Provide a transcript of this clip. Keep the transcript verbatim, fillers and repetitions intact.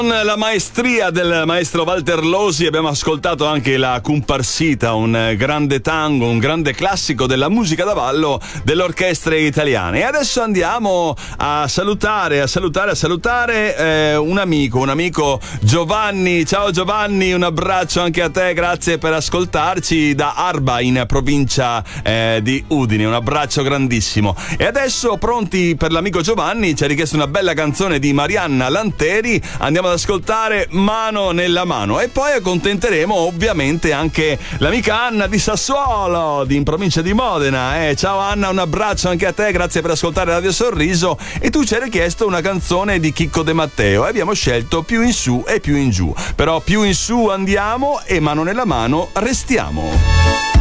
Con la maestria del maestro Walter Losi abbiamo ascoltato anche la Comparsita, un grande tango, un grande classico della musica da ballo delle italiane. E adesso andiamo a salutare, a salutare, a salutare eh, un amico, un amico Giovanni. Ciao Giovanni, un abbraccio anche a te, grazie per ascoltarci da Arba in provincia eh, di Udine, un abbraccio grandissimo. E adesso pronti per l'amico Giovanni, ci ha richiesto una bella canzone di Marianna Lanteri, andiamo ad ascoltare Mano nella mano e poi accontenteremo ovviamente anche l'amica Anna di Sassuolo, di in provincia di Modena. Eh, ciao Anna, un abbraccio anche a te, grazie per ascoltare Radio Sorriso. E tu ci hai richiesto una canzone di Chicco De Matteo e abbiamo scelto Più in su e più in giù, però più in su andiamo e mano nella mano restiamo.